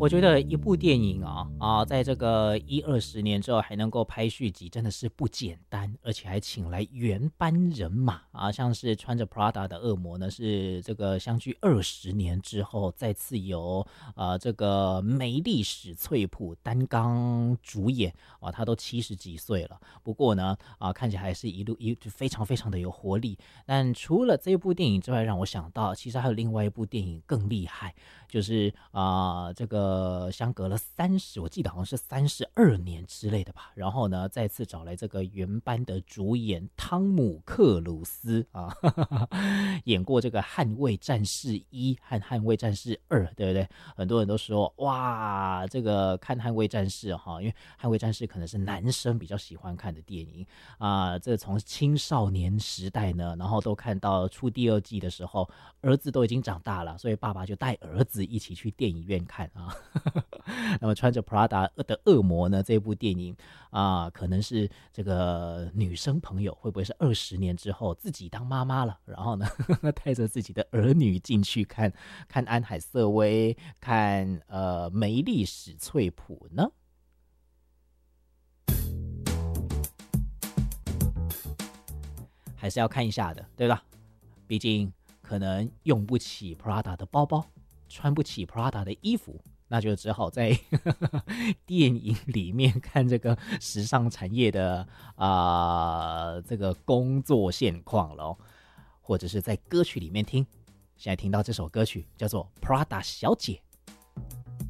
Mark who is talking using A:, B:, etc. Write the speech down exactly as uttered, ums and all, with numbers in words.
A: 我觉得一部电影啊啊，在这个一二十年之后还能够拍续集，真的是不简单，而且还请来原班人马啊，像是穿着 Prada 的恶魔呢，是这个相距二十年之后再次由呃这个梅丽史翠普担纲主演啊，他都七十几岁了，不过呢啊，看起来还是一路一非常非常的有活力。但除了这部电影之外，让我想到，其实还有另外一部电影更厉害。就是啊、呃，这个相隔了三十，我记得好像是三十二年之类的吧。然后呢，再次找来这个原班的主演汤姆克鲁斯啊，演过这个《捍卫战士一》和《捍卫战士二》，对不对？很多人都说哇，这个看《捍卫战士》哈，因为《捍卫战士》可能是男生比较喜欢看的电影啊。这从青少年时代呢，然后都看到出第二季的时候，儿子都已经长大了，所以爸爸就带儿子一起去电影院看啊。那么穿着 Prada 的恶魔呢，这部电影啊，可能是这个女生朋友会不会是二十年之后自己当妈妈了，然后呢带着自己的儿女进去看看安海瑟薇，看呃梅丽史翠普呢？还是要看一下的，对吧？毕竟可能用不起 Prada 的包包，穿不起 Prada 的衣服，那就只好在电影里面看这个时尚产业的啊、呃、这个工作现况了、哦，或者是在歌曲里面听。现在听到这首歌曲叫做《Prada 小姐》。